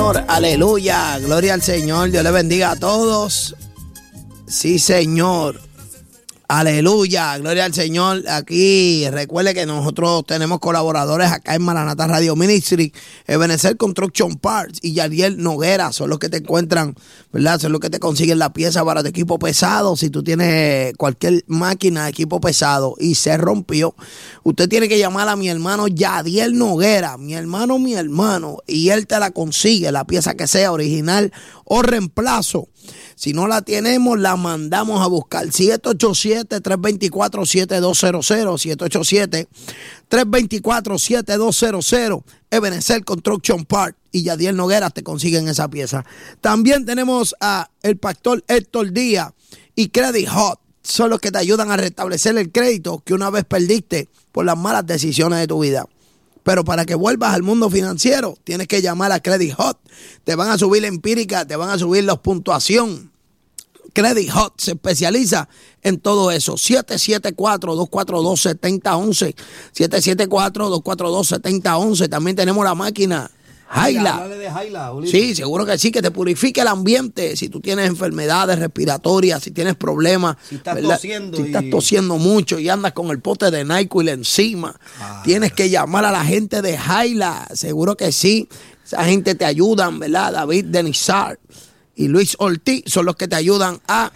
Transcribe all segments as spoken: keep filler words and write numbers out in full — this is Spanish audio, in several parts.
Señor, aleluya, gloria al Señor, Dios le bendiga a todos. Sí, Señor. Aleluya, gloria al Señor. Aquí recuerde que nosotros tenemos colaboradores acá en Maranatha Radio Ministry, Ebenezer Construction Parts y Yadiel Noguera, son los que te encuentran, ¿verdad? Son los que te consiguen la pieza para tu equipo pesado. Si tú tienes cualquier máquina de equipo pesado y se rompió, usted tiene que llamar a mi hermano Yadiel Noguera, mi hermano, mi hermano, y él te la consigue, la pieza que sea original o reemplazo. Si no la tenemos, la mandamos a buscar. siete ocho siete, tres dos cuatro, siete dos cero cero. siete ocho siete, tres dos cuatro, siete dos cero cero. Ebenezer Construction Park y Yadiel Noguera te consiguen esa pieza. También tenemos a el pastor Héctor Díaz y Credit Hot. Son los que te ayudan a restablecer el crédito que una vez perdiste por las malas decisiones de tu vida. Pero para que vuelvas al mundo financiero, tienes que llamar a Credit Hot. Te van a subir la empírica, te van a subir la puntuación. Credit Hot se especializa en todo eso. siete siete cuatro, dos cuatro dos, siete cero uno uno. siete siete cuatro, dos cuatro dos, siete cero uno uno. También tenemos la máquina Jaila. Sí, seguro que sí, que te purifique el ambiente. Si tú tienes enfermedades respiratorias, si tienes problemas, si estás ¿verdad? tosiendo, si y... estás tosiendo mucho y andas con el pote de NyQuil encima, ah, tienes que llamar a la gente de Jaila. Seguro que sí. Esa gente te ayudan, ¿verdad? David Denizar y Luis Ortiz son los que te ayudan a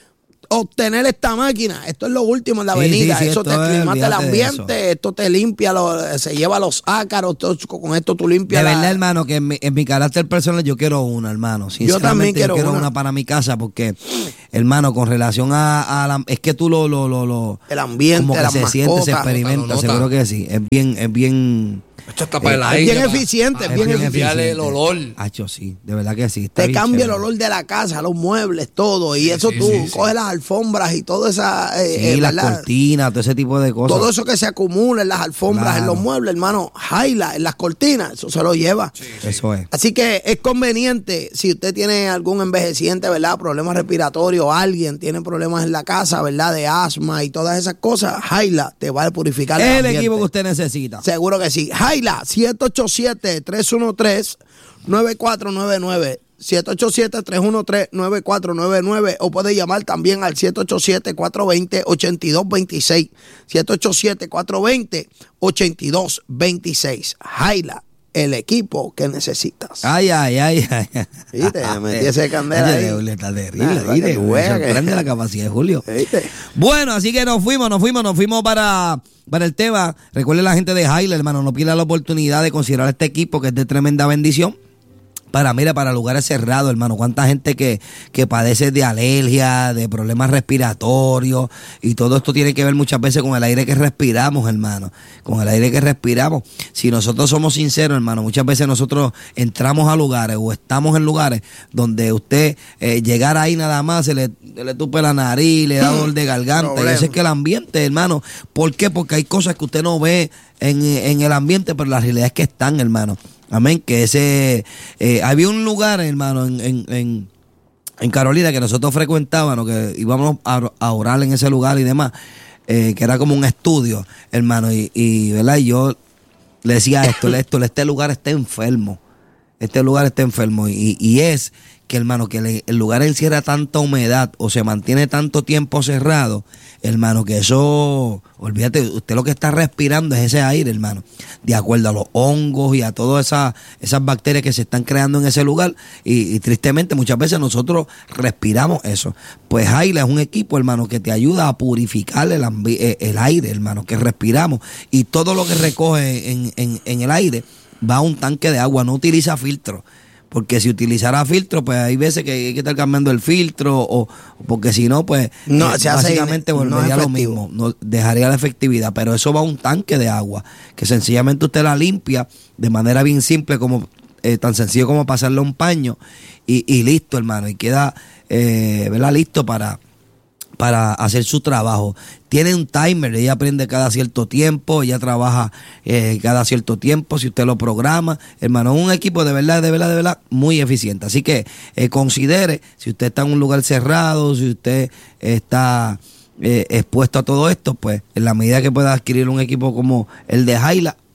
obtener esta máquina. Esto es lo último en la sí, avenida. Sí, sí, eso te aclimata el ambiente, esto te limpia, lo, se lleva los ácaros, todo, con esto tú limpias. De la... verdad, hermano, que en mi, en mi carácter personal yo quiero una, hermano. Yo también quiero, yo quiero una. una para mi casa porque, hermano, con relación a, a la, es que tú lo, lo, lo, lo el ambiente, como que las se mascotas, siente, se experimenta, seguro que sí. Es bien, es bien. Esto está para el eh, aire. Es bien eficiente, es bien eficiente. El olor. Hacho, sí, de verdad que sí. Te cambia el olor de la casa, los muebles, todo. Y sí, eso sí, tú sí, coges sí. las alfombras y todo esa. Eh, sí, eh, las cortinas, todo ese tipo de cosas. Todo eso que se acumula en las alfombras, claro. en los muebles, hermano. Jaila, en las cortinas, eso se lo lleva. Sí, sí. Eso es. Así que es conveniente, si usted tiene algún envejeciente, ¿verdad? Problemas respiratorios, alguien tiene problemas en la casa, ¿verdad? De asma y todas esas cosas, Jaila te va a purificar. Es el, el equipo que usted necesita. Seguro que sí. Jaila, siete ocho siete, tres uno tres, nueve cuatro nueve nueve. siete ocho siete, tres uno tres, nueve cuatro nueve nueve o puede llamar también al siete ocho siete, cuatro dos cero, ocho dos dos seis. siete ocho siete, cuatro dos cero, ocho dos dos seis. Jaila, el equipo que necesitas. Ay, ay, ay, ay. ¿Viste? Me metí ese candela ahí. Julio está terrible, nah, ¿viste? Me sorprende la capacidad de Julio. ¿Viste? Bueno, así que nos fuimos, nos fuimos, nos fuimos para, para el tema. Recuerde la gente de Jaila, hermano, no pierda la oportunidad de considerar este equipo que es de tremenda bendición. Para, mira, para lugares cerrados, hermano, cuánta gente que, que padece de alergia, de problemas respiratorios, y todo esto tiene que ver muchas veces con el aire que respiramos, hermano, con el aire que respiramos. Si nosotros somos sinceros, hermano, muchas veces nosotros entramos a lugares o estamos en lugares donde usted eh, llegar ahí nada más, se le, se le tupe la nariz, le da dolor de garganta, y eso es que el ambiente, hermano, ¿por qué? Porque hay cosas que usted no ve en, en el ambiente, pero la realidad es que están, hermano. Amén, que ese, eh, había un lugar, hermano, en, en, en, en Carolina que nosotros frecuentábamos, que íbamos a, a orar en ese lugar y demás, eh, que era como un estudio, hermano, y, y ¿verdad? Y yo le decía esto, esto, este lugar está enfermo, este lugar está enfermo, y, y es que, hermano, que le, el lugar encierra tanta humedad o se mantiene tanto tiempo cerrado, hermano, que eso, olvídate, usted lo que está respirando es ese aire, hermano, de acuerdo a los hongos y a todas esas, esas bacterias que se están creando en ese lugar, y, y tristemente muchas veces nosotros respiramos eso. Pues Jaila es un equipo, hermano, que te ayuda a purificar el, ambi- el aire, hermano, que respiramos, y todo lo que recoge en, en, en el aire va a un tanque de agua, no utiliza filtro. Porque si utilizara filtro, pues hay veces que hay que estar cambiando el filtro, o porque si no, pues no, eh, se básicamente hace, volvería no lo mismo, no, dejaría la efectividad. Pero eso va a un tanque de agua, que sencillamente usted la limpia de manera bien simple, como eh, tan sencillo como pasarle un paño, y, y listo, hermano, y queda eh, ¿verdad? listo para... para hacer su trabajo. Tiene un timer, ella aprende cada cierto tiempo, ella trabaja eh, cada cierto tiempo, si usted lo programa, hermano, un equipo de verdad, de verdad, de verdad, muy eficiente. Así que eh, considere, si usted está en un lugar cerrado, si usted está eh, expuesto a todo esto, pues en la medida que pueda adquirir un equipo como el de Jaila,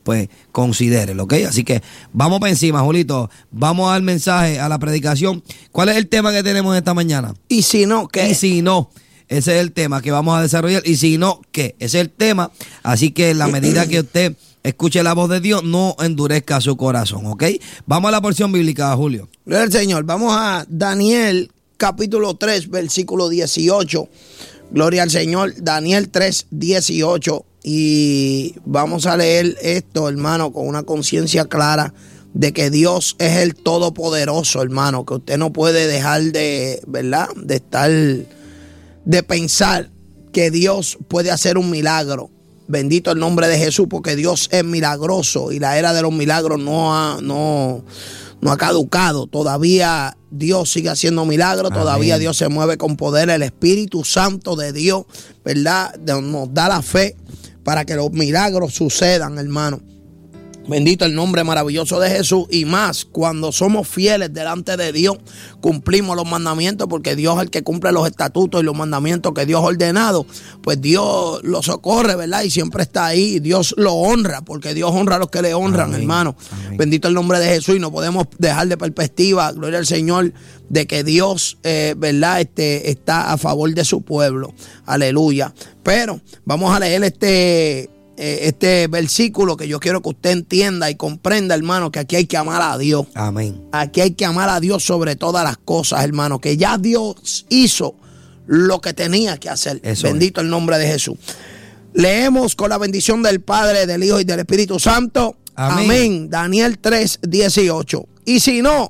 pues considérelo, ¿ok? Así que vamos para encima, Julito. Vamos al mensaje, a la predicación. ¿Cuál es el tema que tenemos esta mañana? Y si no, ¿qué? Y si no, ese es el tema que vamos a desarrollar. Y si no, ¿qué? Ese es el tema. Así que en la medida que usted escuche la voz de Dios, no endurezca su corazón, ¿ok? Vamos a la porción bíblica, Julio. Gloria al Señor. Vamos a Daniel capítulo tres, versículo dieciocho. Gloria al Señor. Daniel tres, dieciocho. Y vamos a leer esto, hermano, con una conciencia clara de que Dios es el Todopoderoso, hermano, que usted no puede dejar de, ¿verdad?, de estar, de pensar que Dios puede hacer un milagro. Bendito el nombre de Jesús, porque Dios es milagroso y la era de los milagros no ha, no, no ha caducado. Todavía Dios sigue haciendo milagros, Amén. Todavía Dios se mueve con poder. El Espíritu Santo de Dios, ¿verdad?, nos da la fe para que los milagros sucedan, hermano. Bendito el nombre maravilloso de Jesús. Y más cuando somos fieles delante de Dios, cumplimos los mandamientos, porque Dios es el que cumple los estatutos y los mandamientos que Dios ha ordenado. Pues Dios lo socorre, ¿verdad? Y siempre está ahí. Dios lo honra, porque Dios honra a los que le honran, Amén. Hermano. Amén. Bendito el nombre de Jesús. Y no podemos dejar de perspectiva, gloria al Señor, de que Dios, eh, ¿verdad?, este, está a favor de su pueblo. Aleluya. Pero vamos a leer este... este versículo, que yo quiero que usted entienda y comprenda, hermano, que aquí hay que amar a Dios. Amén. Aquí hay que amar a Dios sobre todas las cosas, hermano, que ya Dios hizo lo que tenía que hacer. Eso Bendito es. El nombre de Jesús. Leemos con la bendición del Padre, del Hijo y del Espíritu Santo. Amén. Amén. Daniel tres, dieciocho. Y si no,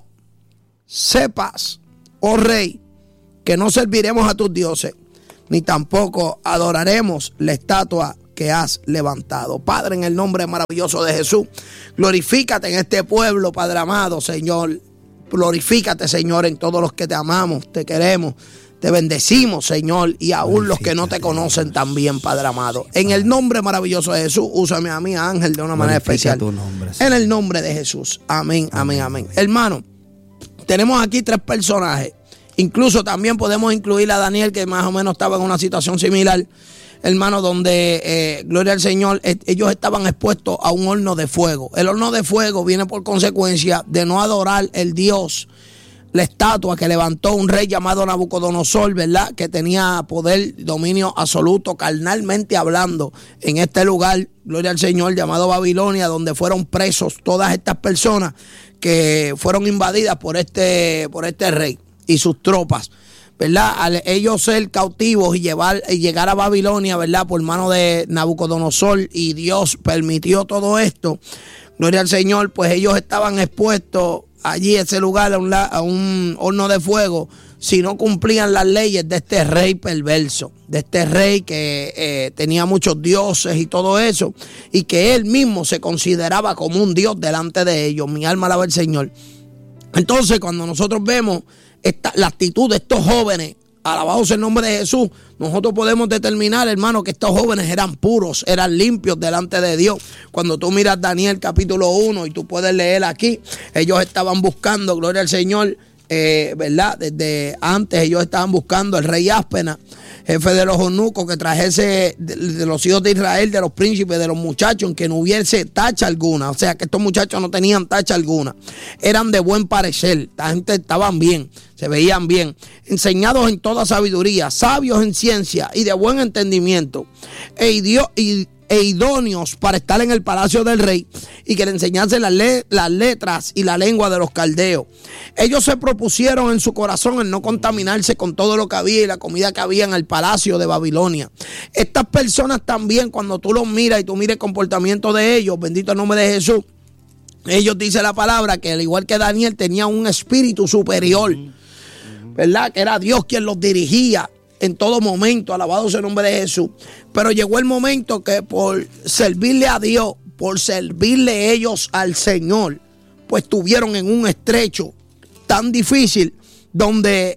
sepas, oh Rey, que no serviremos a tus dioses, ni tampoco adoraremos la estatua que has levantado. Padre, en el nombre maravilloso de Jesús, glorifícate en este pueblo, Padre amado, Señor. Glorifícate, Señor, en todos los que te amamos, te queremos, te bendecimos, Señor, y aún los que no te conocen también, Padre amado. En el nombre maravilloso de Jesús, úsame a mí, Ángel, de una manera especial. Tu nombre, en el nombre de Jesús. Amén, amén, amén. Hermano, tenemos aquí tres personajes. Incluso también podemos incluir a Daniel, que más o menos estaba en una situación similar, hermano, donde, eh, gloria al Señor, eh, ellos estaban expuestos a un horno de fuego. El horno de fuego viene por consecuencia de no adorar el Dios, la estatua que levantó un rey llamado Nabucodonosor, ¿verdad?, que tenía poder, dominio absoluto, carnalmente hablando, en este lugar, gloria al Señor, llamado Babilonia, donde fueron presos todas estas personas que fueron invadidas por este, por este rey y sus tropas, ¿verdad? Al ellos ser cautivos y llevar y llegar a Babilonia, ¿verdad?, por mano de Nabucodonosor, y Dios permitió todo esto, gloria al Señor, pues ellos estaban expuestos allí, ese lugar, a un, a un horno de fuego, si no cumplían las leyes de este rey perverso, de este rey que eh, tenía muchos dioses y todo eso, y que él mismo se consideraba como un dios delante de ellos. Mi alma alaba al Señor. Entonces, cuando nosotros vemos esta, la actitud de estos jóvenes, alabados el nombre de Jesús, nosotros podemos determinar, hermano, que estos jóvenes eran puros, eran limpios delante de Dios. Cuando tú miras Daniel capítulo uno, y tú puedes leer aquí, ellos estaban buscando, gloria al Señor, eh, ¿verdad? Desde antes ellos estaban buscando el rey Áspena, jefe de los eunucos, que trajese de, de los hijos de Israel, de los príncipes, de los muchachos, en que no hubiese tacha alguna. O sea, que estos muchachos no tenían tacha alguna. Eran de buen parecer. La gente estaban bien, se veían bien. Enseñados en toda sabiduría, sabios en ciencia y de buen entendimiento. E, idio, y, e idóneos para estar en el palacio del rey, y que le enseñase las, le, las letras y la lengua de los caldeos. Ellos se propusieron en su corazón el no contaminarse con todo lo que había y la comida que había en el palacio de Babilonia. Estas personas también, cuando tú los miras y tú miras el comportamiento de ellos, bendito el nombre de Jesús, ellos, dice la palabra, que al igual que Daniel, tenía un espíritu superior, ¿verdad?, que era Dios quien los dirigía en todo momento, alabado sea el nombre de Jesús. Pero llegó el momento que por servirle a Dios, por servirle ellos al Señor, pues estuvieron en un estrecho tan difícil, donde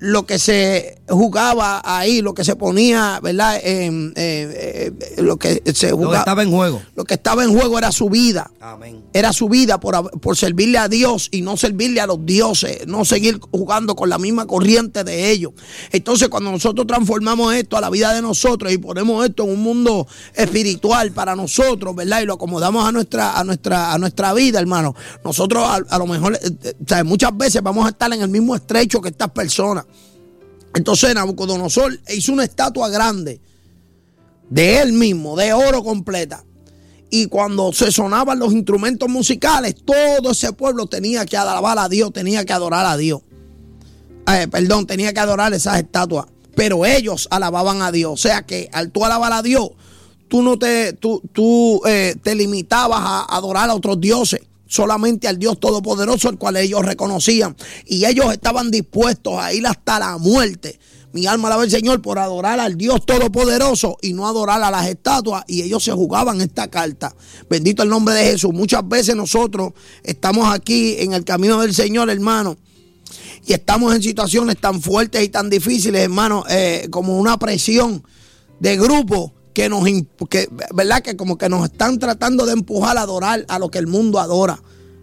lo que se jugaba ahí, lo que se ponía, ¿verdad? Eh, eh, eh, lo que se jugaba, lo que estaba en juego. Lo que estaba en juego era su vida. Amén. Era su vida por, por servirle a Dios y no servirle a los dioses, no seguir jugando con la misma corriente de ellos. Entonces, cuando nosotros transformamos esto a la vida de nosotros y ponemos esto en un mundo espiritual para nosotros, ¿verdad? Y lo acomodamos a nuestra, a nuestra, a nuestra vida, hermano. Nosotros a, a lo mejor, eh, ¿sabes? Muchas veces vamos a estar en el mismo estrecho que estas personas. Entonces Nabucodonosor hizo una estatua grande de él mismo, de oro completa. Y cuando se sonaban los instrumentos musicales, todo ese pueblo tenía que alabar a Dios, tenía que adorar a Dios. Eh, perdón, tenía que adorar esas estatuas. Pero ellos alababan a Dios. O sea que al tú alabar a Dios, tú no te, tú, tú, eh, te limitabas a adorar a otros dioses. Solamente al Dios Todopoderoso, el cual ellos reconocían. Y ellos estaban dispuestos a ir hasta la muerte. Mi alma alaba al Señor por adorar al Dios Todopoderoso y no adorar a las estatuas. Y ellos se jugaban esta carta. Bendito el nombre de Jesús. Muchas veces nosotros estamos aquí en el camino del Señor, hermano. Y estamos en situaciones tan fuertes y tan difíciles, hermano, eh, como una presión de grupo. Que nos, que, ¿verdad? Que como que nos están tratando de empujar a adorar a lo que el mundo adora.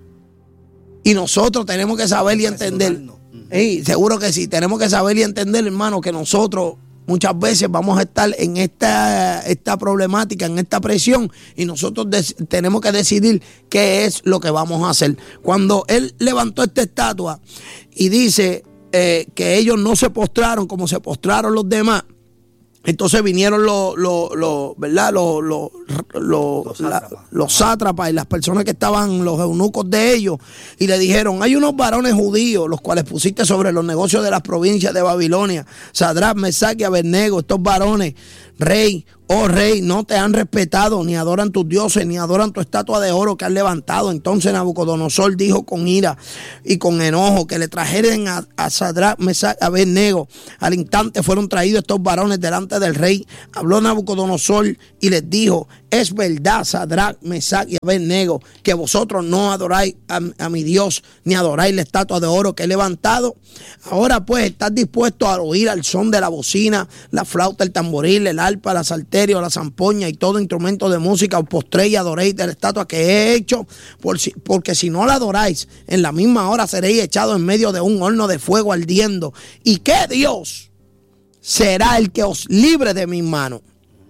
Y nosotros tenemos que saber y entender. Sí, seguro que sí, tenemos que saber y entender, hermano, que nosotros muchas veces vamos a estar en esta, esta problemática, en esta presión, y nosotros des, tenemos que decidir qué es lo que vamos a hacer. Cuando él levantó esta estatua y dice eh, que ellos no se postraron como se postraron los demás, entonces vinieron los, los, los ¿verdad? Los, los, los, los, sátrapas. La, los sátrapas y las personas que estaban, los eunucos de ellos, y le dijeron: hay unos varones judíos, los cuales pusiste sobre los negocios de las provincias de Babilonia, Sadrach, Mesach y Abednego. Estos varones, rey, oh rey, no te han respetado, ni adoran tus dioses, ni adoran tu estatua de oro que has levantado. Entonces Nabucodonosor dijo con ira y con enojo que le trajeren a, a Sadrach, Mesach y Abednego. Al instante fueron traídos estos varones delante del rey. Habló Nabucodonosor y les dijo: es verdad, Sadrach, Mesach y Abednego, que vosotros no adoráis a, a mi Dios, ni adoráis la estatua de oro que he levantado. Ahora pues, ¿estás dispuesto a oír al son de la bocina, la flauta, el tamboril, el arpa, la salterio, la zampoña y todo instrumento de música? Os postréis y adoréis de la estatua que he hecho, por si, porque si no la adoráis, en la misma hora seréis echados en medio de un horno de fuego ardiendo. ¿Y qué Dios será el que os libre de mis manos?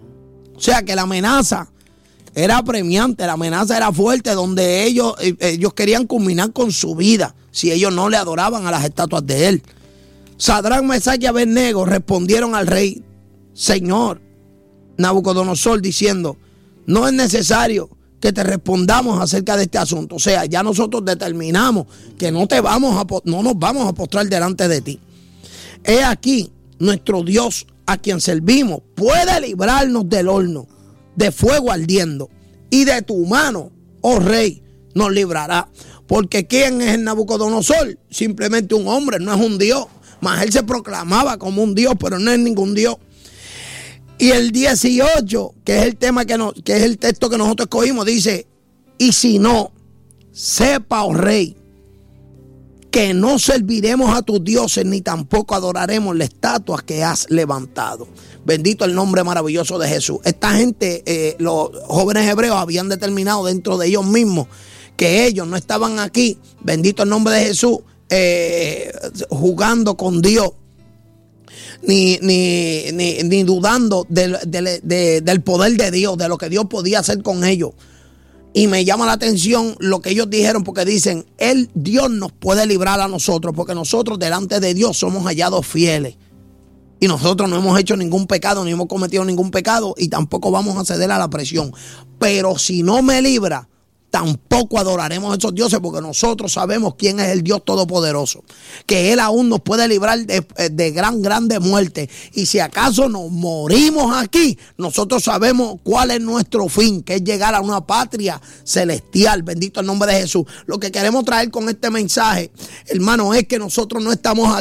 O sea que la amenaza era apremiante, la amenaza era fuerte, donde ellos, ellos querían culminar con su vida si ellos no le adoraban a las estatuas de él. Sadrach, Mesach y Abednego respondieron al rey: Señor Nabucodonosor, diciendo: no es necesario que te respondamos acerca de este asunto. O sea, ya nosotros determinamos que no te vamos a, no nos vamos a postrar delante de ti. He aquí, nuestro Dios, a quien servimos, puede librarnos del horno de fuego ardiendo, y de tu mano, oh rey, nos librará. Porque ¿quién es el Nabucodonosor? Simplemente un hombre, no es un dios. Mas él se proclamaba como un dios, pero no es ningún dios. Y el dieciocho, que es el tema que, nos, que es el texto que nosotros escogimos, dice: y si no, sepa, oh rey, que no serviremos a tus dioses, ni tampoco adoraremos la estatua que has levantado. Bendito el nombre maravilloso de Jesús. Esta gente, eh, los jóvenes hebreos habían determinado dentro de ellos mismos que ellos no estaban aquí, bendito el nombre de Jesús, eh, jugando con Dios, ni, ni, ni, ni dudando del, del, de, del poder de Dios, de lo que Dios podía hacer con ellos. Y me llama la atención lo que ellos dijeron, porque dicen: el Dios nos puede librar a nosotros, porque nosotros delante de Dios somos hallados fieles. Y nosotros no hemos hecho ningún pecado, ni hemos cometido ningún pecado, y tampoco vamos a ceder a la presión. Pero si no me libra, tampoco adoraremos a esos dioses, porque nosotros sabemos quién es el Dios Todopoderoso, que Él aún nos puede librar de, de gran, grande muerte. Y si acaso nos morimos aquí, nosotros sabemos cuál es nuestro fin, que es llegar a una patria celestial. Bendito el nombre de Jesús. Lo que queremos traer con este mensaje, hermano, es que nosotros no estamos aquí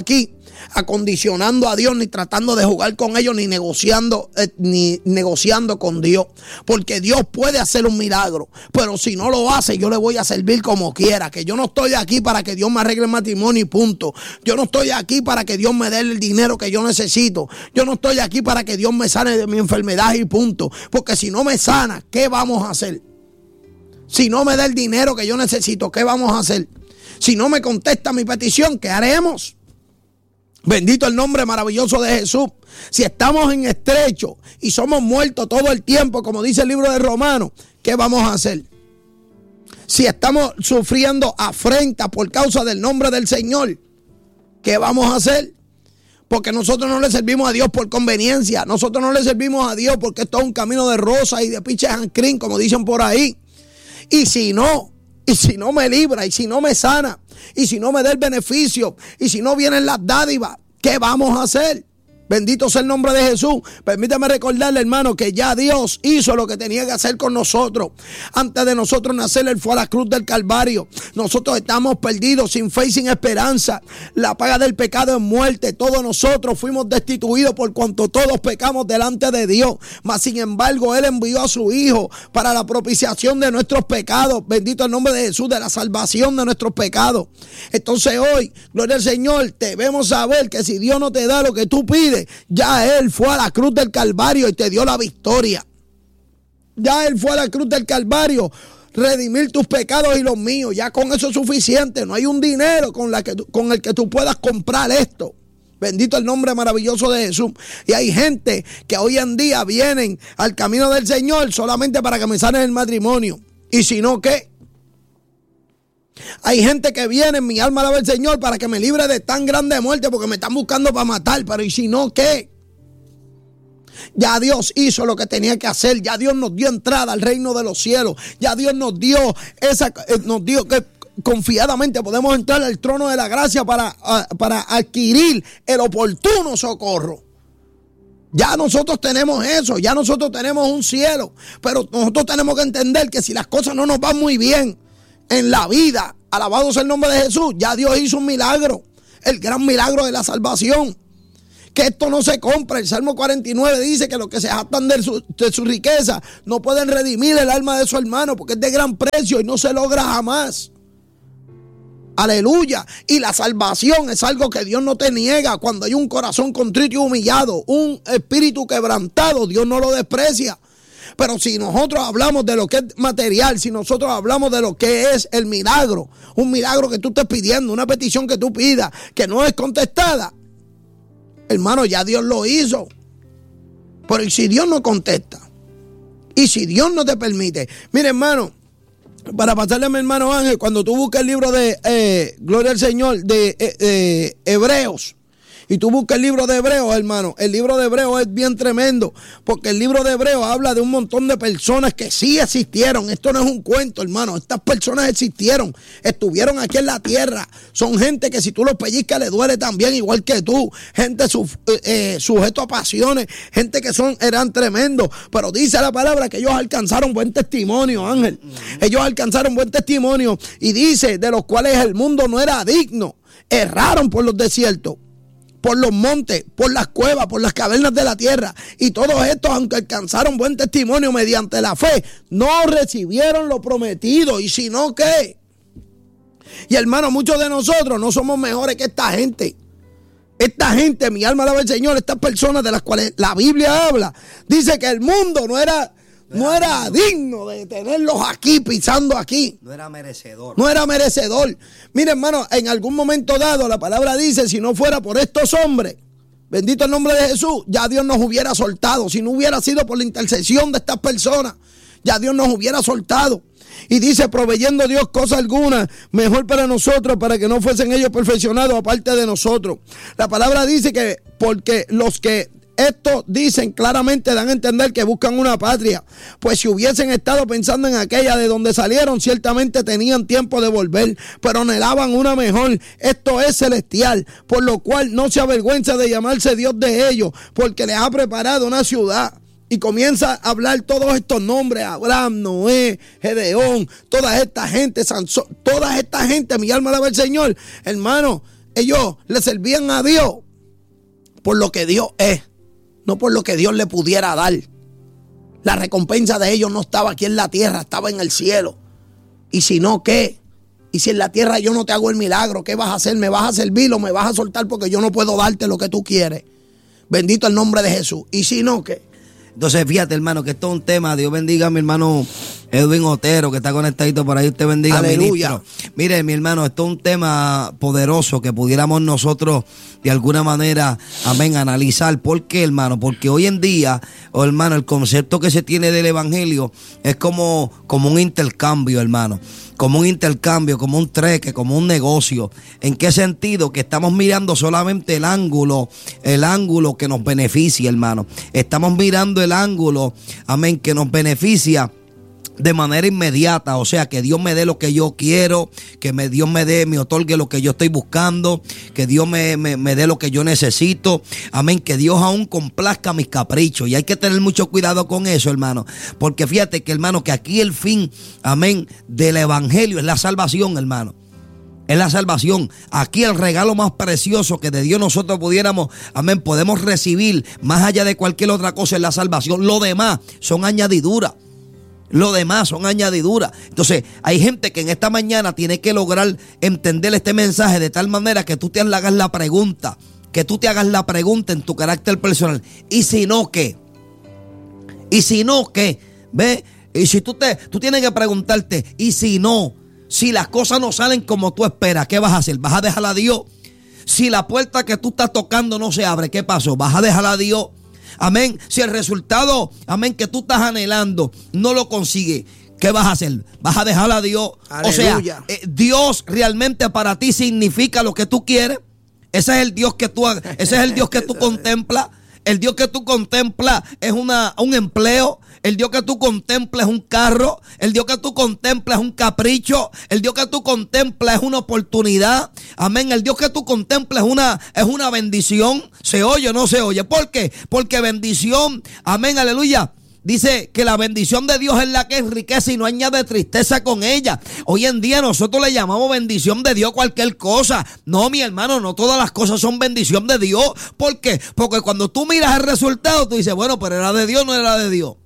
acondicionando a Dios, ni tratando de jugar con ellos, ni negociando, eh, ni negociando con Dios. Porque Dios puede hacer un milagro, pero si no lo hace, yo le voy a servir como quiera. Que yo no estoy aquí para que Dios me arregle el matrimonio y punto. Yo no estoy aquí para que Dios me dé el dinero que yo necesito. Yo no estoy aquí para que Dios me sane de mi enfermedad y punto. Porque si no me sana, ¿qué vamos a hacer? Si no me da el dinero que yo necesito, ¿qué vamos a hacer? Si no me contesta mi petición, ¿qué haremos? Bendito el nombre maravilloso de Jesús. Si estamos en estrecho y somos muertos todo el tiempo, como dice el libro de Romanos, ¿qué vamos a hacer? Si estamos sufriendo afrenta por causa del nombre del Señor, ¿qué vamos a hacer? Porque nosotros no le servimos a Dios por conveniencia. Nosotros no le servimos a Dios porque esto es un camino de rosas y de piches and cream, como dicen por ahí. Y si no, y si no me libra, y si no me sana, y si no me da el beneficio, y si no vienen las dádivas, ¿qué vamos a hacer? Bendito sea el nombre de Jesús. Permítame recordarle, hermano, que ya Dios hizo lo que tenía que hacer con nosotros. Antes de nosotros nacer, Él fue a la cruz del Calvario. Nosotros estamos perdidos, sin fe y sin esperanza. La paga del pecado es muerte. Todos nosotros fuimos destituidos por cuanto todos pecamos delante de Dios. Mas sin embargo, Él envió a su Hijo para la propiciación de nuestros pecados. Bendito el nombre de Jesús, de la salvación de nuestros pecados. Entonces hoy, gloria al Señor, debemos saber que si Dios no te da lo que tú pides, ya Él fue a la cruz del Calvario y te dio la victoria. Ya Él fue a la cruz del Calvario, redimir tus pecados y los míos. Ya con eso es suficiente. No hay un dinero con, la que, con el que tú puedas comprar esto. Bendito el nombre maravilloso de Jesús. Y hay gente que hoy en día vienen al camino del Señor solamente para que me sanen el matrimonio. Y si no, ¿qué? Hay gente que viene en mi alma alaba al Señor para que me libre de tan grande muerte porque me están buscando para matar. Pero ¿y si no qué? Ya Dios hizo lo que tenía que hacer. Ya Dios nos dio entrada al reino de los cielos. Ya Dios nos dio esa, nos dio que confiadamente podemos entrar al trono de la gracia para, para adquirir el oportuno socorro. Ya nosotros tenemos eso, ya nosotros tenemos un cielo. Pero nosotros tenemos que entender que si las cosas no nos van muy bien en la vida, alabado sea el nombre de Jesús, ya Dios hizo un milagro, el gran milagro de la salvación, que esto no se compra. El Salmo cuarenta y nueve dice que los que se jactan de su, de su riqueza no pueden redimir el alma de su hermano porque es de gran precio y no se logra jamás. Aleluya. Y la salvación es algo que Dios no te niega. Cuando hay un corazón contrito y humillado, un espíritu quebrantado, Dios no lo desprecia. Pero si nosotros hablamos de lo que es material, si nosotros hablamos de lo que es el milagro, un milagro que tú estés pidiendo, una petición que tú pidas, que no es contestada, hermano, ya Dios lo hizo. Pero ¿y si Dios no contesta? ¿Y si Dios no te permite? Mire, hermano, para pasarle a mi hermano Ángel, cuando tú buscas el libro de, eh, Gloria al Señor, de eh, eh, Hebreos, y tú buscas el libro de Hebreos, hermano, el libro de Hebreos es bien tremendo, porque el libro de Hebreos habla de un montón de personas que sí existieron. Esto no es un cuento, hermano. Estas personas existieron, estuvieron aquí en la tierra. Son gente que si tú los pellizcas le duele también, igual que tú. Gente su, eh, sujeto a pasiones, gente que son, eran tremendos. Pero dice la palabra que ellos alcanzaron buen testimonio, Ángel. Ellos alcanzaron buen testimonio y dice de los cuales el mundo no era digno. Erraron por los desiertos, por los montes, por las cuevas, por las cavernas de la tierra. Y todos estos, aunque alcanzaron buen testimonio mediante la fe, no recibieron lo prometido. ¿Y si no, qué? Y hermano, muchos de nosotros no somos mejores que esta gente. Esta gente, mi alma alaba al Señor, estas personas de las cuales la Biblia habla, dice que el mundo no era... No era digno de tenerlos aquí, pisando aquí. No era merecedor. No era merecedor. Mire, hermano, en algún momento dado la palabra dice, si no fuera por estos hombres, bendito el nombre de Jesús, ya Dios nos hubiera soltado. Si no hubiera sido por la intercesión de estas personas, ya Dios nos hubiera soltado. Y dice, proveyendo Dios cosa alguna mejor para nosotros, para que no fuesen ellos perfeccionados aparte de nosotros. La palabra dice que porque los que esto dicen claramente, dan a entender que buscan una patria, pues si hubiesen estado pensando en aquella de donde salieron, ciertamente tenían tiempo de volver, pero anhelaban una mejor. Esto es celestial, por lo cual no se avergüenza de llamarse Dios de ellos, porque les ha preparado una ciudad. Y comienza a hablar todos estos nombres: Abraham, Noé, Gedeón, toda esta gente, Sansón, toda esta gente, mi alma alaba al Señor, hermano. ellos le servían a Dios por lo que Dios es, no por lo que Dios le pudiera dar. La recompensa de ellos no estaba aquí en la tierra, estaba en el cielo. Y si no, ¿qué? Y si en la tierra yo no te hago el milagro, ¿qué vas a hacer? ¿Me vas a servir o me vas a soltar porque yo no puedo darte lo que tú quieres? Bendito el nombre de Jesús. Y si no, ¿qué? Entonces, fíjate, hermano, que esto es un tema. Dios bendiga a mi hermano Edwin Otero, que está conectadito por ahí. Usted bendiga, aleluya, ministro. Mire, mi hermano, esto es un tema poderoso que pudiéramos nosotros, de alguna manera, amén, analizar. ¿Por qué, hermano? Porque hoy en día, oh, hermano, el concepto que se tiene del evangelio es como, como un intercambio, hermano. Como un intercambio, como un treque, como un negocio. ¿En qué sentido? Que estamos mirando solamente el ángulo, el ángulo que nos beneficia, hermano. Estamos mirando el ángulo, amén, que nos beneficia de manera inmediata, o sea, que Dios me dé lo que yo quiero, que me, Dios me dé, me otorgue lo que yo estoy buscando, que Dios me, me, me dé lo que yo necesito, amén, que Dios aún complazca mis caprichos, y hay que tener mucho cuidado con eso, hermano, porque fíjate que, hermano, que aquí el fin, amén, del evangelio es la salvación, hermano. Es la salvación. Aquí el regalo más precioso que de Dios nosotros pudiéramos, amén, podemos recibir, más allá de cualquier otra cosa, es la salvación. Lo demás son añadiduras. Lo demás son añadiduras. Entonces, hay gente que en esta mañana tiene que lograr entender este mensaje de tal manera que tú te hagas la pregunta, que tú te hagas la pregunta en tu carácter personal. ¿Y si no qué? ¿Y si no qué? ¿Ve? Y si tú te, tú tienes que preguntarte, ¿y si no? Si las cosas no salen como tú esperas, ¿qué vas a hacer? ¿Vas a dejar a Dios? Si la puerta que tú estás tocando no se abre, ¿qué pasó? ¿Vas a dejar a Dios? Amén. Si el resultado, amén, que tú estás anhelando no lo consigues, ¿qué vas a hacer? ¿Vas a dejar a Dios? Aleluya. O sea, eh, Dios realmente para ti significa lo que tú quieres. Ese es el Dios que tú, ese es el Dios que tú contemplas. El Dios que tú contemplas es una, un empleo. El Dios que tú contemplas es un carro. El Dios que tú contemplas es un capricho. El Dios que tú contemplas es una oportunidad. Amén. El Dios que tú contemplas es una, es una bendición. ¿Se oye o no se oye? ¿Por qué? Porque bendición, amén, aleluya. Dice que la bendición de Dios es la que enriquece y no añade tristeza con ella. Hoy en día nosotros le llamamos bendición de Dios cualquier cosa. No, mi hermano, no todas las cosas son bendición de Dios. ¿Por qué? Porque cuando tú miras el resultado, tú dices, bueno, pero era de Dios, no era de Dios.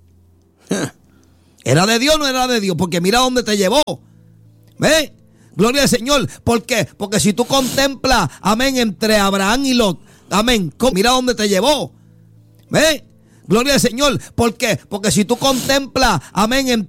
¿Era de Dios o no era de Dios? Porque mira dónde te llevó. ¿Ves? Gloria al Señor. ¿Por qué? Porque si tú contemplas, amén, entre Abraham y Lot, amén, mira dónde te llevó. ¿Ves? Gloria al Señor. ¿Por qué? Porque si tú contemplas, amén,